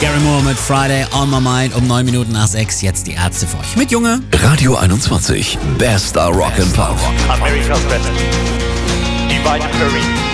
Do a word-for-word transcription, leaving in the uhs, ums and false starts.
Gary Moore mit Friday on my mind um neun Minuten nach sechs. Jetzt die Ärzte für euch mit Junge. Radio einundzwanzig, Bester Rock and Pop. America's best. Divine Perry.